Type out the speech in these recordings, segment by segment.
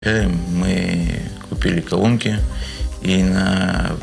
Мы купили колонки и на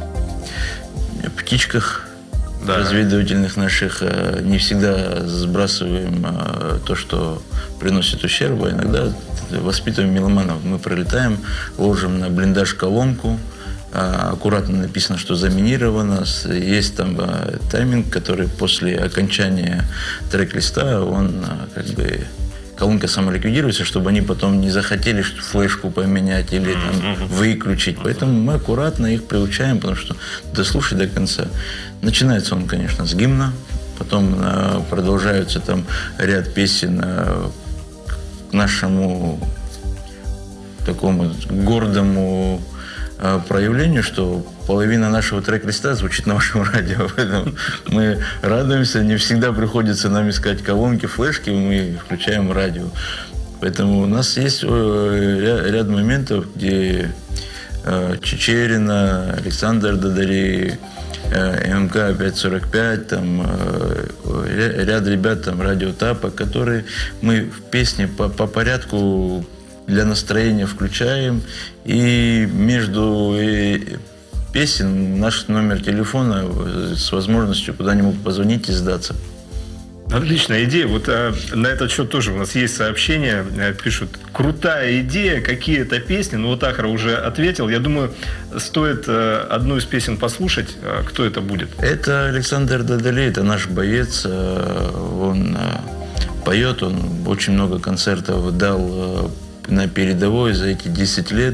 птичках разведывательных наших не всегда сбрасываем то, что приносит ущерб, а иногда воспитываем меломанов. Мы пролетаем, ложим на блиндаж колонку, аккуратно написано, что заминировано, есть там тайминг, который после окончания трек-листа, он как бы колонка самоликвидируется, чтобы они потом не захотели флешку поменять или там выключить. Поэтому мы аккуратно их приучаем, потому что дослушать до конца. Начинается он, конечно, с гимна, потом продолжаются там ряд песен к нашему такому гордому проявлению, что половина нашего трек-листа звучит на вашем радио. Поэтому мы радуемся, не всегда приходится нам искать колонки, флешки, мы включаем радио. Поэтому у нас есть ряд моментов, где Чичерина, Александр Дадари, МК 545, там ряд ребят, там Радио Тапок, которые мы в песне по порядку для настроения включаем, и между песен наш номер телефона с возможностью куда-нибудь позвонить и сдаться. Отличная идея. Вот на этот счет тоже у нас есть сообщения. Пишут: крутая идея, какие-то песни. Ну, вот Ахра уже ответил. Я думаю, стоит одну из песен послушать. Кто это будет? Это Александр Дадари, это наш боец. Он поет, он очень много концертов дал на передовой за эти 10 лет.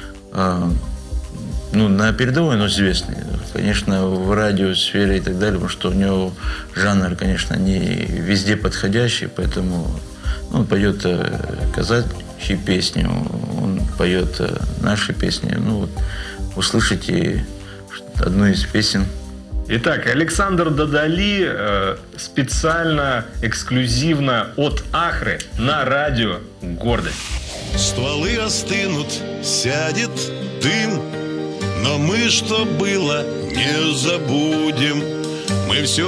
Ну, на передовой он известный. Конечно, в радиосфере и так далее, потому что у него жанр, конечно, не везде подходящий, поэтому он поет казачьи песни, он поет наши песни. Ну, вот, услышите одну из песен. Итак, Александр Дадари специально, эксклюзивно от Ахры на радио «Гордость». Стволы остынут, сядет дым, но мы, что было, не забудем. Мы все